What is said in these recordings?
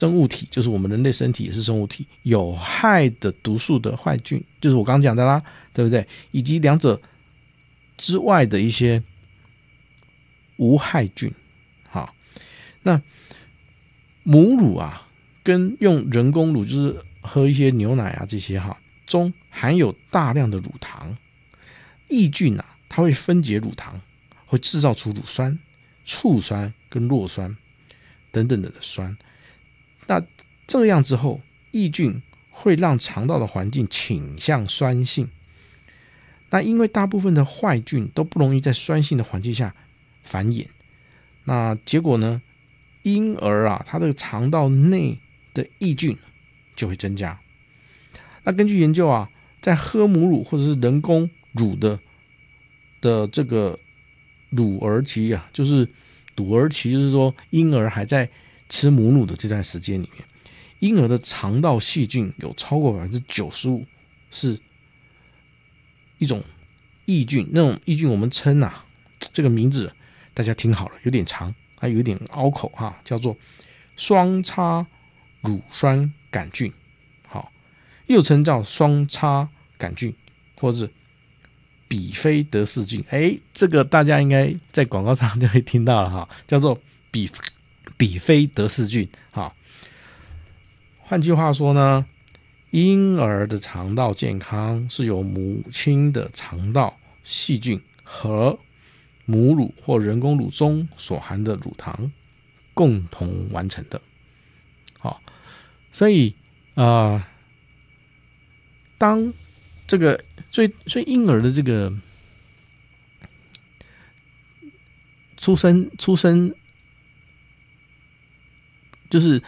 生物体，就是我们人类身体也是生物体，有害的毒素的坏菌，就是我刚刚讲的啦，对不对？以及两者之外的一些无害菌。好，那母乳啊，跟用人工乳，就是喝一些牛奶啊这些中含有大量的乳糖，抑菌啊，它会分解乳糖，会制造出乳酸、醋酸跟弱酸等等的酸。那这样之后，抑菌会让肠道的环境倾向酸性。那因为大部分的坏菌都不容易在酸性的环境下繁衍，那结果呢，婴儿啊，他的肠道内的抑菌就会增加。那根据研究啊，在喝母乳或者是人工乳的这个乳儿期啊，就是乳儿期，就是说婴儿还在吃母乳的这段时间里面，婴儿的肠道细菌有超过 95% 是一种抑菌。那种抑菌我们称啊，这个名字大家听好了，有点长，还有一点拗口叫做双叉乳酸杆菌，好，又称叫双叉杆菌，或者比菲德氏菌。这个大家应该在广告上就会听到了叫做比菲德氏菌。换句话说呢，婴儿的肠道健康是由母亲的肠道细菌和母乳或人工乳中所含的乳糖共同完成的。所以当这个所以婴儿的这个出生就是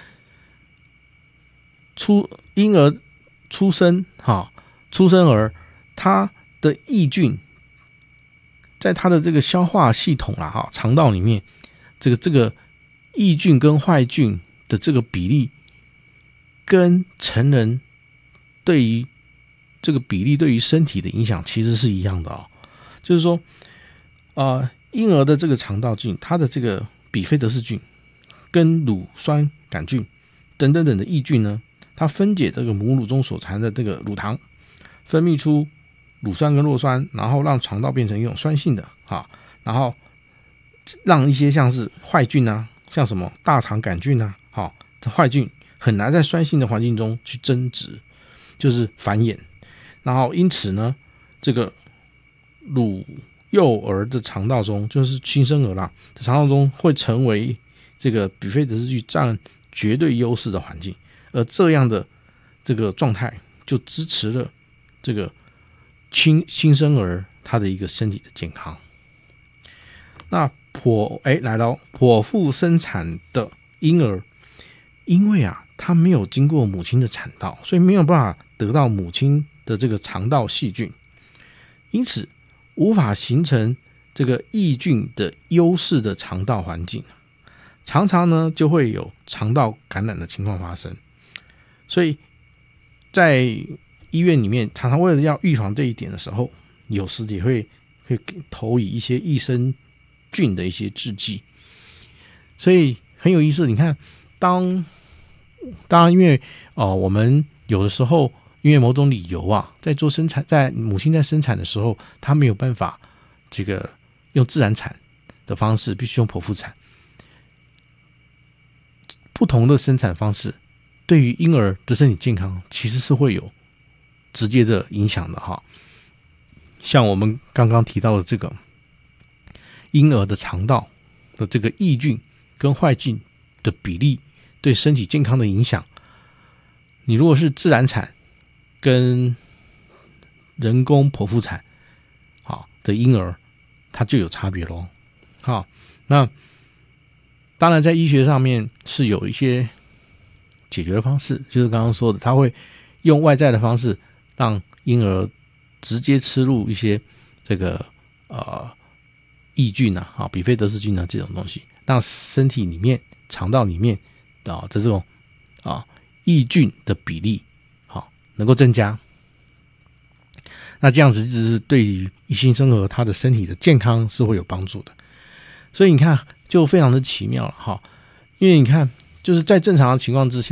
婴儿出生儿，他的抑菌在他的这个消化系统肠道里面，这个抑菌跟坏菌的这个比例，跟成人对于这个比例对于身体的影响其实是一样的就是说婴儿的这个肠道菌，它的这个比菲德氏菌跟乳酸杆菌等等的抑菌呢，它分解这个母乳中所含的这个乳糖，分泌出乳酸跟弱酸，然后让肠道变成一种酸性的然后让一些像是坏菌啊，像什么大肠杆菌啊这坏菌很难在酸性的环境中去增殖，就是繁衍。然后因此呢，这个幼儿的肠道中，就是新生儿肠道中会成为这个比菲德氏菌占绝对优势的环境，而这样的这个状态就支持了这个新生儿他的一个身体的健康。那来了剖腹生产的婴儿，因为他没有经过母亲的产道，所以没有办法得到母亲的这个肠道细菌，因此无法形成这个抑菌的优势的肠道环境，常常呢就会有肠道感染的情况发生。所以在医院里面，常常为了要预防这一点的时候，有时也会投以一些益生菌的一些制剂。所以很有意思，你看当然因为我们有的时候因为某种理由在做生产，在母亲在生产的时候，她没有办法这个用自然产的方式，必须用剖腹产。不同的生产方式对于婴儿的身体健康其实是会有直接的影响的像我们刚刚提到的这个婴儿的肠道的这个抑菌跟坏菌的比例对身体健康的影响，你如果是自然产跟人工剖腹产的婴儿，它就有差别咯。那当然在医学上面是有一些解决的方式，就是刚刚说的，他会用外在的方式让婴儿直接吃入一些这个抑菌比菲德氏菌这种东西，让身体里面肠道里面的这种抑菌的比例能够增加。那这样子就是对于新生儿他的身体的健康是会有帮助的。所以你看就非常的奇妙了因为你看就是在正常的情况之下